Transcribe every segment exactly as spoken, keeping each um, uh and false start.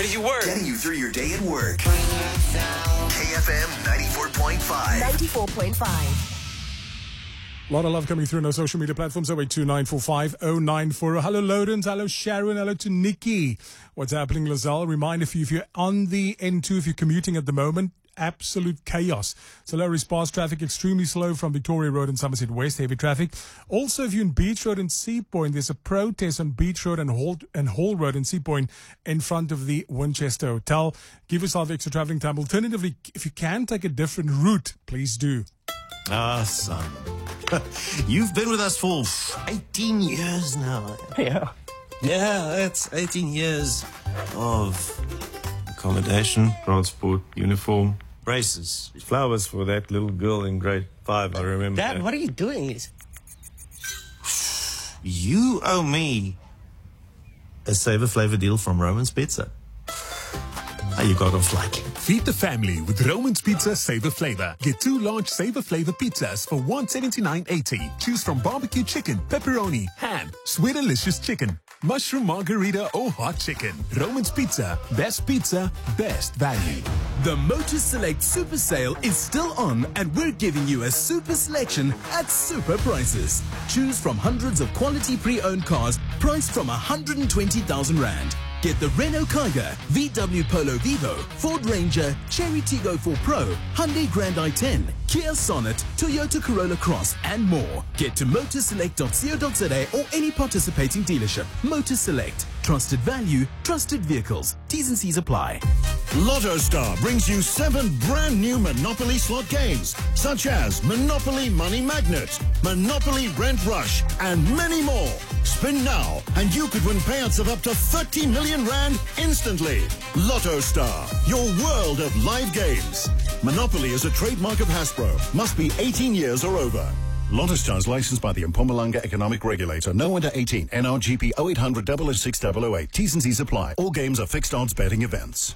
Where do you work? Getting you through your day at work. K F M ninety-four point five. ninety-four point five. A lot of love coming through on our social media platforms. oh eight two nine four five oh nine four oh. Hello, Lawrence. Hello, Sharon. Hello to Nikki. What's happening, Lazelle? Reminder for you, if you're on the N two, if you're commuting at the moment, absolute chaos. So low response traffic, extremely slow from Victoria Road and Somerset West, heavy traffic. Also, if you're in Beach Road and Sea Point, there's a protest on Beach Road and Hall, and Hall Road and Sea Point in front of the Winchester Hotel. Give yourself extra traveling time. Alternatively, if you can take a different route, please do. Ah, son. You've been with us for eighteen years now. Yeah. Yeah, that's eighteen years of accommodation, transport, uniform, braces, flowers for that little girl in grade five, I remember. Dad, that. what are you doing? You owe me a Savor Flavor deal from Roman's Pizza. How you got off like? Feed the family with Roman's Pizza Savor Flavor. Get two large Savor Flavor pizzas for one seventy-nine eighty. Choose from barbecue chicken, pepperoni, ham, sweet delicious chicken, mushroom margarita or hot chicken. Roman's Pizza. Best pizza, best value. The Motor Select Super Sale is still on, and we're giving you a super selection at super prices. Choose from hundreds of quality pre-owned cars priced from one hundred twenty thousand rand. Get the Renault Kiger, V W Polo Vivo, Ford Ranger, Cherry Tiggo four Pro, Hyundai Grand i ten, Kia Sonnet, Toyota Corolla Cross, and more. Get to motorselect dot co dot za or any participating dealership. Motor Select. Trusted value, trusted vehicles. T's and C's apply. Lotto Star brings you seven brand new Monopoly slot games, such as Monopoly Money Magnet, Monopoly Rent Rush, and many more. Spin now, and you could win payouts of up to thirty million rand instantly. Lotto Star, your world of live games. Monopoly is a trademark of Hasbro. Must be eighteen years or over. Lotto Star is licensed by the Mpumalanga Economic Regulator. No under eighteen. N R G P oh eight hundred double oh six double oh eight. T's and C's apply. All games are fixed odds betting events.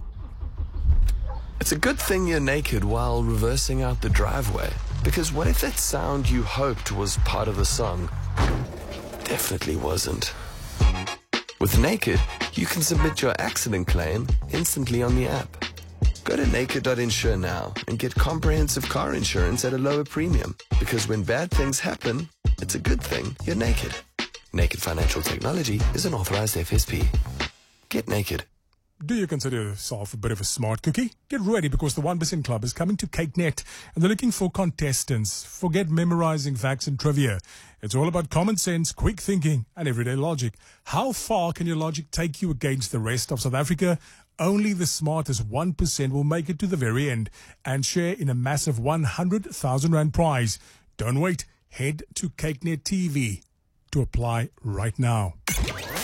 It's a good thing you're naked while reversing out the driveway. Because what if that sound you hoped was part of the song definitely wasn't? With Naked, you can submit your accident claim instantly on the app. Go to naked dot insure now and get comprehensive car insurance at a lower premium. Because when bad things happen, it's a good thing you're naked. Naked Financial Technology is an authorized F S P. Get naked. Do you consider yourself a bit of a smart cookie? Get ready, because the one percent Club is coming to CakeNet, and they're looking for contestants. Forget memorizing facts and trivia. It's all about common sense, quick thinking, and everyday logic. How far can your logic take you against the rest of South Africa? Only the smartest one percent will make it to the very end and share in a massive one hundred thousand rand prize. Don't wait. Head to CakeNet T V to apply right now.